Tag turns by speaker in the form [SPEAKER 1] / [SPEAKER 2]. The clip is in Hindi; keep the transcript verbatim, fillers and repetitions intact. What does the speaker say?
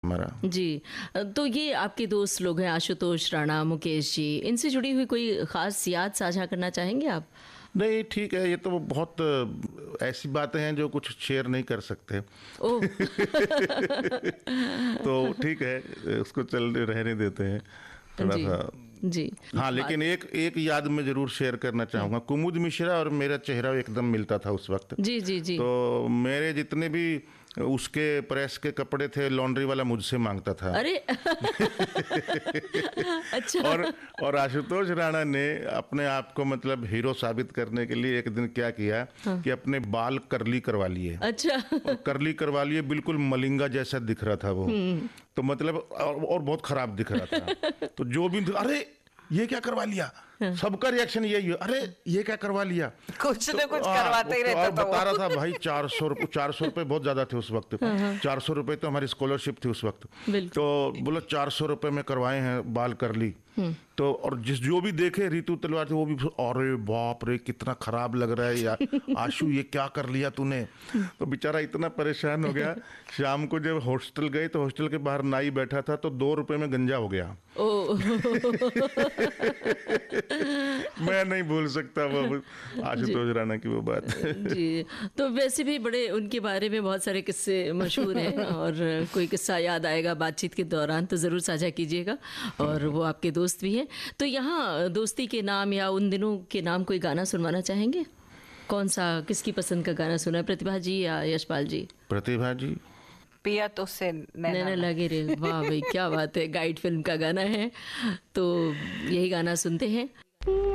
[SPEAKER 1] हमारा।
[SPEAKER 2] जी, तो ये आपके दोस्त लोग हैं आशुतोष राणा, मुकेश जी, इनसे जुड़ी हुई कोई ख़ास याद साझा करना चाहेंगे आप?
[SPEAKER 1] नहीं, ठीक है, ये तो बहुत ऐसी बातें हैं जो कुछ शेयर नहीं कर सकते।
[SPEAKER 2] ओह!
[SPEAKER 1] तो ठीक है, उसको चल रहने देते हैं थोड़ा
[SPEAKER 2] जी,
[SPEAKER 1] सा।
[SPEAKER 2] जी।
[SPEAKER 1] हाँ,
[SPEAKER 2] बात
[SPEAKER 1] लेकिन एक एक याद मैं जरूर शेयर करना चाहूँगा। कुमुद मिश्रा और मेरा चेहरा एकदम मिलता था उस वक्त।
[SPEAKER 2] जी, जी, जी।
[SPEAKER 1] तो मेरे जितने भी उसके प्रेस के कपड़े थे, लॉन्ड्री वाला मुझसे मांगता था।
[SPEAKER 2] अरे! अच्छा।
[SPEAKER 1] और और आशुतोष राणा ने अपने आप को मतलब हीरो साबित करने के लिए एक दिन क्या किया कि अपने बाल कर्ली करवा लिए।
[SPEAKER 2] अच्छा।
[SPEAKER 1] और कर्ली करवा लिए, बिल्कुल मलिंगा जैसा दिख रहा था वो। तो मतलब और, और बहुत खराब दिख रहा था। तो जो भी, अरे ये क्या करवा लिया, सबका रिएक्शन यही है, अरे ये क्या करवा लिया।
[SPEAKER 3] कुछ
[SPEAKER 1] तो,
[SPEAKER 3] न कुछ
[SPEAKER 1] आ,
[SPEAKER 3] करवाते ही रहता
[SPEAKER 1] और
[SPEAKER 3] था वो।
[SPEAKER 1] बता रहा था भाई चार सौ चार सौ रुपये बहुत ज्यादा थे उस वक्त। चार सौ रुपये तो हमारी स्कॉलरशिप थी उस वक्त। तो बोलो चार सौ रुपये में करवाए हैं बाल करली। तो और जिस जो भी देखे ऋतु तलवार थे वो भी, अरे बाप रे कितना खराब लग रहा है यार, आशु ये क्या कर लिया तूने। तो बेचारा इतना परेशान हो गया। शाम को जब हॉस्टल गए तो हॉस्टल के बाहर नाई बैठा था, तो दो रुपए में गंजा हो गया।
[SPEAKER 2] ओह!
[SPEAKER 1] मैं नहीं भूल सकता वो आशुतोष राणा की वो बात।
[SPEAKER 2] जी, तो वैसे भी बड़े उनके बारे में बहुत सारे किस्से मशहूर हैं, और कोई किस्सा याद आएगा बातचीत के दौरान तो ज़रूर साझा कीजिएगा। और वो आपके दोस्त भी हैं, तो यहाँ दोस्ती के नाम या उन दिनों के नाम कोई गाना सुनवाना चाहेंगे? कौन सा, किसकी पसंद का गाना सुना है, प्रतिभा जी या यशपाल जी?
[SPEAKER 1] प्रतिभा जी।
[SPEAKER 3] पिया तो से नैना
[SPEAKER 2] नैना लगे रे, वाह भाई क्या बात है, गाइड फिल्म का गाना है, तो यही गाना सुनते हैं।